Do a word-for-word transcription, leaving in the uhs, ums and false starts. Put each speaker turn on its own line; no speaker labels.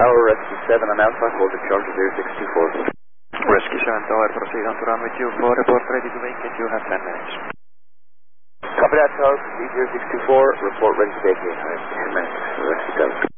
Tower, Rescue seven on Alpha, hold the charge of zero six two four.
Rescue seven Tower, proceed on to run with you four, report ready to vacate, you have ten minutes.
Copy that, Tower, proceed zero six two four, report ready to vacate, I have ten minutes, Rescue seven.